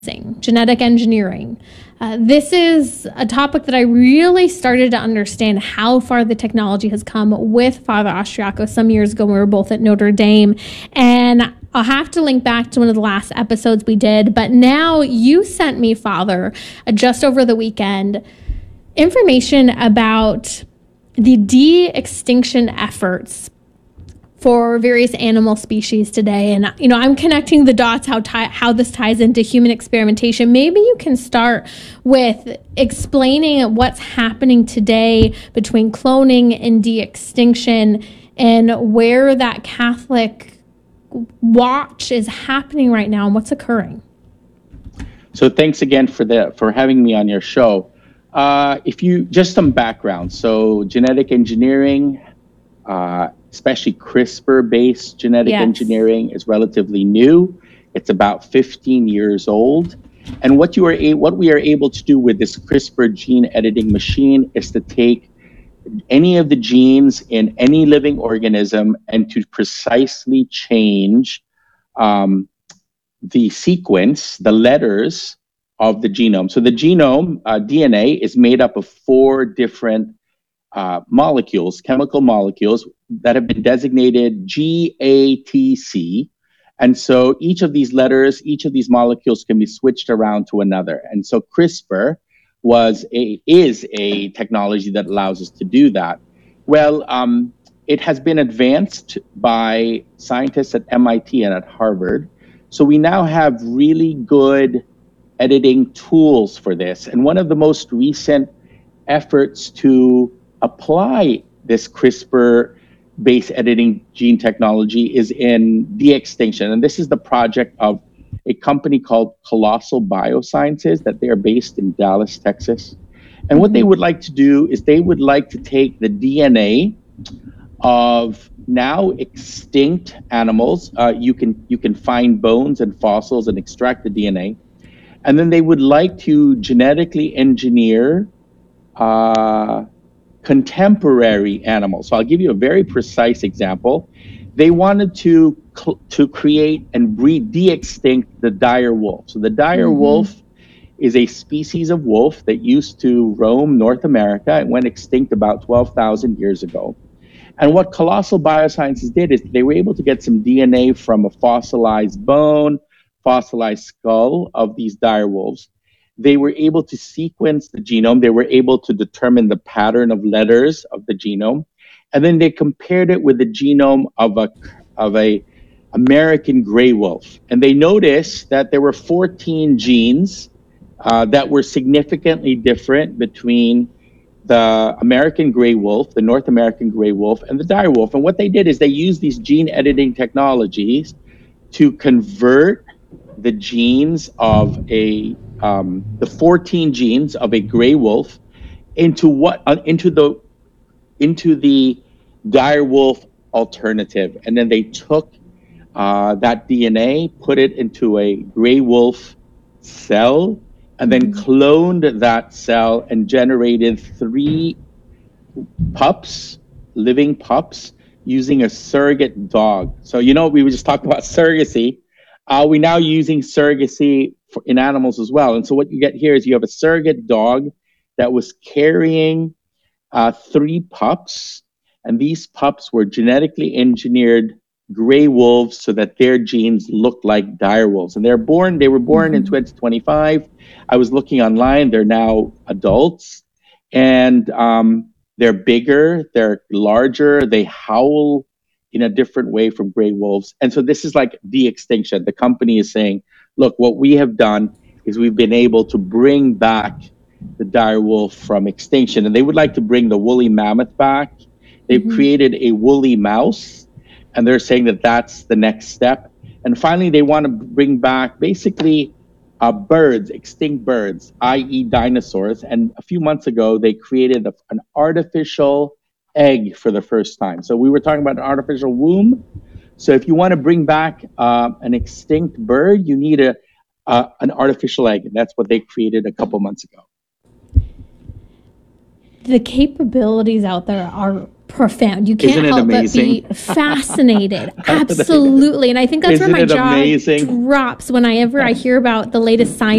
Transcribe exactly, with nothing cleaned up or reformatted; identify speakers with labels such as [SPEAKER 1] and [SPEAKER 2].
[SPEAKER 1] genetic engineering. Uh, this is a topic that I really started to understand how far the technology has come with Father Austriaco some years ago when we were both at Notre Dame. And I'll have to link back to one of the last episodes we did. But now you sent me, Father, uh, just over the weekend, information about the de-extinction efforts for various animal species today. And, you know, I'm connecting the dots, how tie, how this ties into human experimentation. Maybe you can start with explaining what's happening today between cloning and de-extinction and where that Catholic watch is happening right now and what's occurring.
[SPEAKER 2] So thanks again for the for having me on your show. Uh, if you, just some background. So genetic engineering, uh, especially CRISPR-based genetic
[SPEAKER 1] yes.
[SPEAKER 2] engineering, is relatively new. It's about fifteen years old. And what you are a- what we are able to do with this CRISPR gene editing machine is to take any of the genes in any living organism and to precisely change um, the sequence, the letters of the genome. So the genome, uh, D N A, is made up of four different uh, molecules, chemical molecules that have been designated G A T C. And so each of these letters, each of these molecules can be switched around to another. And so CRISPR was a is a technology that allows us to do that. Well, um, it has been advanced by scientists at M I T and at Harvard. So we now have really good editing tools for this. And one of the most recent efforts to apply this CRISPR-based editing gene technology is in de-extinction. And this is the project of a company called Colossal Biosciences, that they are based in Dallas, Texas. And what they would like to do is they would like to take the D N A of now extinct animals. Uh, you can you can find bones and fossils and extract the D N A. And then they would like to genetically engineer uh, contemporary animals. So I'll give you a very precise example. They wanted to to create and breed de-extinct the dire wolf. So the dire mm-hmm. wolf is a species of wolf that used to roam North America. It went extinct about twelve thousand years ago. And what Colossal Biosciences did is they were able to get some D N A from a fossilized bone, fossilized skull of these dire wolves. They were able to sequence the genome. They were able to determine the pattern of letters of the genome. And then they compared it with the genome of a, of a American gray wolf. And they noticed that there were fourteen genes uh, that were significantly different between the American gray wolf, the North American gray wolf, and the dire wolf. And what they did is they used these gene editing technologies to convert the genes of a um, the fourteen genes of a gray wolf into what uh, into the into the dire wolf alternative, and then they took uh, that D N A, put it into a gray wolf cell, and then cloned that cell and generated three pups, living pups, using a surrogate dog. So you know we were just talking about surrogacy. Uh, we're now using surrogacy for, in animals as well. And so what you get here is you have a surrogate dog that was carrying uh, three pups, and these pups were genetically engineered gray wolves so that their genes looked like dire wolves. And they're born, they were born mm-hmm. in twenty twenty-five. I was looking online, they're now adults, and um, they're bigger, they're larger, they howl in a different way from gray wolves. And so this is like de-extinction. The company is saying, look, what we have done is we've been able to bring back the dire wolf from extinction. And they would like to bring the woolly mammoth back. They've mm-hmm. created a woolly mouse, and they're saying that that's the next step. And finally, they want to bring back basically uh, birds, extinct birds, that is dinosaurs. And a few months ago, they created a, an artificial egg for the first time. So we were talking about an artificial womb. So if you want to bring back uh, an extinct bird, you need a uh, an artificial egg. And that's what they created a couple months ago.
[SPEAKER 1] The capabilities out there are profound. You can't
[SPEAKER 2] Isn't it
[SPEAKER 1] help
[SPEAKER 2] amazing?
[SPEAKER 1] but be fascinated. Absolutely. And I think that's
[SPEAKER 2] Isn't
[SPEAKER 1] where my
[SPEAKER 2] it
[SPEAKER 1] jaw
[SPEAKER 2] amazing?
[SPEAKER 1] drops whenever I hear about the latest science